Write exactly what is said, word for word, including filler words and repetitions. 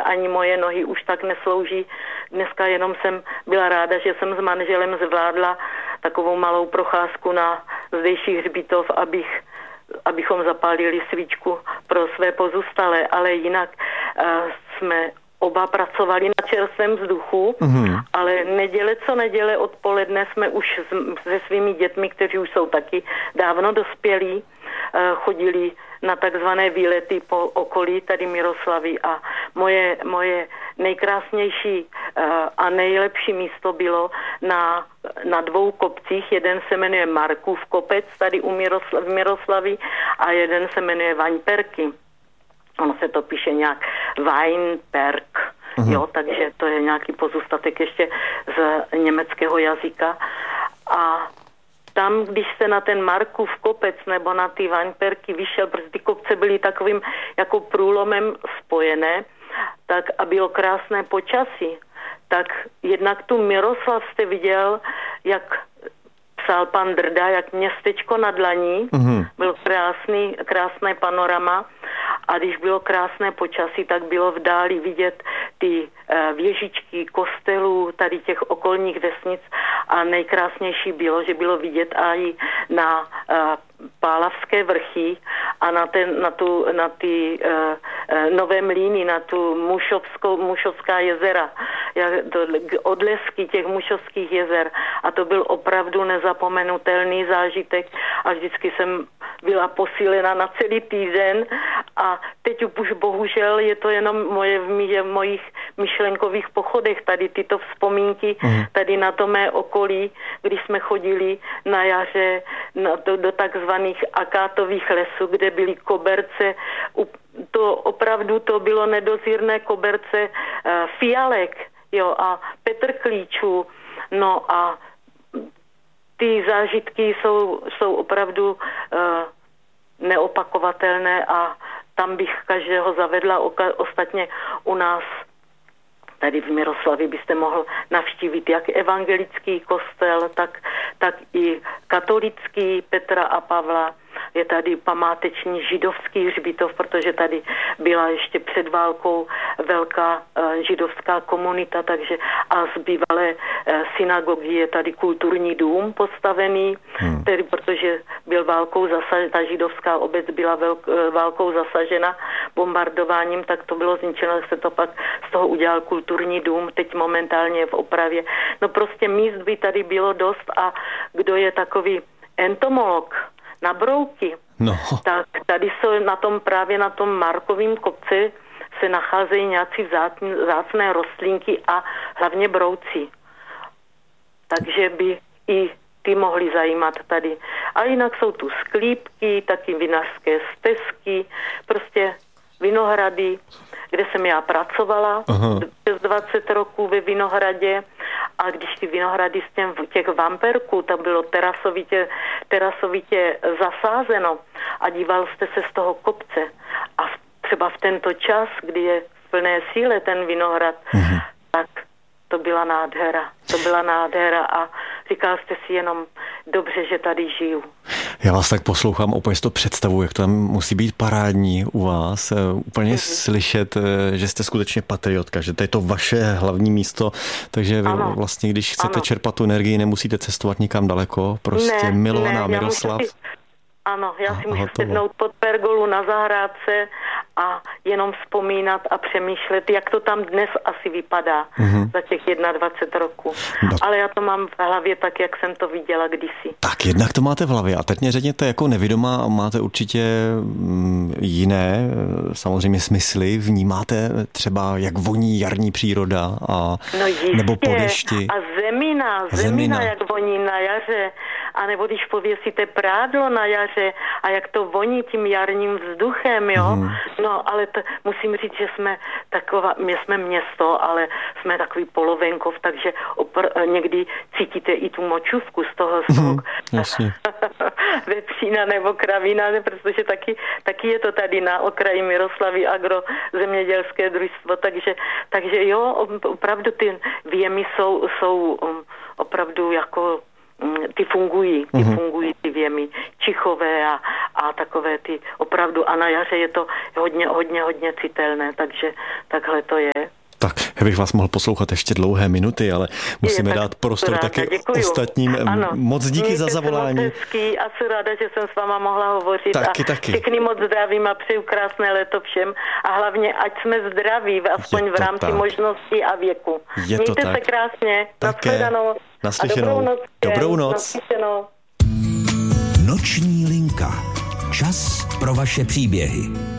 ani moje nohy už tak neslouží. Dneska jenom jsem byla ráda, že jsem s manželem zvládla takovou malou procházku na zdejší hřbitov, abych, abychom zapálili svíčku pro své pozůstalé, ale jinak uh, jsme oba pracovali na čerstvém vzduchu, mm-hmm. ale neděle co neděle odpoledne jsme už se svými dětmi, kteří už jsou taky dávno dospělí, chodili na takzvané výlety po okolí tady Miroslavy a moje, moje nejkrásnější a nejlepší místo bylo na, na dvou kopcích. Jeden se jmenuje Markův kopec tady u Miroslavy, v a jeden se jmenuje Vaňperky. Ono se to píše nějak Weinberg, uh-huh. jo, takže to je nějaký pozůstatek ještě z německého jazyka. A tam, když se na ten Markův kopec nebo na ty Weinbergy vyšel, protože ty kopce byly takovým jako průlomem spojené, tak a bylo krásné počasí, tak jednak tu Miroslav jste viděl, jak psal pan Drda, jak městečko na dlaní, mm-hmm. byl krásný, krásné panorama a když bylo krásné počasí, tak bylo v dáli vidět ty uh, věžičky kostelů tady těch okolních vesnic a nejkrásnější bylo, že bylo vidět i na uh, Pálavské vrchy a na, ten, na, tu, na ty uh, uh, Nové Mlýny, na tu Mušovskou, Mušovská jezera, jak, to, odlesky těch Mušovských jezer a to byl opravdu nezapomenutelný zážitek a vždycky jsem byla posílena na celý týden a teď už bohužel je to jenom moje v, mý, v mojich myšlenkových pochodech, tady tyto vzpomínky, mm. tady na to mé okolí, když jsme chodili na jaře na, do, do takzvaných akátových lesů, kde byly koberce, to opravdu to bylo nedozírné koberce uh, fialek, jo, a petrklíčů, no a ty zážitky jsou, jsou opravdu uh, neopakovatelné a tam bych každého zavedla. Ostatně u nás tady v Miroslavě byste mohl navštívit jak evangelický kostel, tak, tak i katolický Petra a Pavla. Je tady památečný židovský hřbitov, protože tady byla ještě před válkou velká uh, židovská komunita, takže a z bývalé uh, synagogy je tady kulturní dům postavený, hmm. tedy protože byl válkou zasažena, ta židovská obec byla velk, uh, válkou zasažena bombardováním, tak to bylo zničeno, tak se to pak z toho udělal kulturní dům, teď momentálně je v opravě. No prostě míst by tady bylo dost a kdo je takový entomolog na brouky, no. tak tady jsou na tom právě na tom Markovým kopci se nacházejí nějací vzácné rostlinky a hlavně brouci. Takže by i ty mohly zajímat tady. A jinak jsou tu sklípky, taky vinařské stezky, prostě vinohrady, kde jsem já pracovala Aha. přes dvacet roků ve vinohradě a když ty vinohrady z těm, těch vamperků, tam bylo terasovitě, terasovitě zasázeno a díval jste se z toho kopce a v, třeba v tento čas, kdy je v plné síle ten vinohrad, Aha. tak to byla nádhera. To byla nádhera a říkal jste si jenom dobře, že tady žiju. Já vás tak poslouchám, úplně si to představuji, jak to tam musí být parádní u vás. Úplně mm-hmm. slyšet, že jste skutečně patriotka, že to je to vaše hlavní místo, takže vy ano. vlastně, když chcete ano. čerpat tu energii, nemusíte cestovat nikam daleko, prostě ne, milovaná ne, Miroslav. Si, ano, já si a, můžu sednout pod pergolu na zahrádce a jenom vzpomínat a přemýšlet, jak to tam dnes asi vypadá mm-hmm. za těch dvacet jedna roků. No. Ale já to mám v hlavě tak, jak jsem to viděla kdysi. Tak jednak to máte v hlavě a teď mě řekněte, jako nevědomá máte určitě jiné samozřejmě smysly, vnímáte třeba, jak voní jarní příroda a no jistě, nebo po dešti. A zemina, zemina, zemina, jak voní na jaře, a nebo když pověsíte prádlo na jaře a jak to voní tím jarním vzduchem, jo. Mm. No, ale to, musím říct, že jsme taková, my jsme město, ale jsme takový polovenkov, takže opr- někdy cítíte i tu močůvku z toho, z toho mm, vepřína nebo kravína, protože taky, taky je to tady na okraji Miroslavy agrozemědělské družstvo, takže, takže jo, opravdu ty výjemy jsou, jsou opravdu jako ty fungují, ty mm-hmm. fungují ty věmy čichové a, a takové ty opravdu a na jaře je to hodně, hodně, hodně citelné, takže takhle to je. Tak, já bych vás mohl poslouchat ještě dlouhé minuty, ale musíme je, dát prostor taky děkuju. Ostatním. Ano. Moc díky Mějte za zavolání. Moc hezký a jsem ráda, že jsem s váma mohla hovořit. Taky, a taky. Všechny moc zdravím a přeju krásné léto všem a hlavně, ať jsme zdraví, aspoň v rámci tak. možností a věku. Je Mějte to se tak. krásně. Nashledanou. Naslyšenou. Dobrou noc. Dobrou noc. Naslyšenou. Noční linka. Čas pro vaše příběhy.